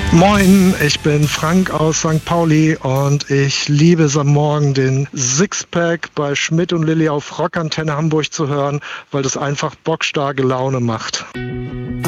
Moin, ich bin Frank aus St. Pauli und ich liebe es am Morgen, den Sixpack bei Schmidt und Lilly auf Rockantenne Hamburg zu hören, weil das einfach bockstarke Laune macht.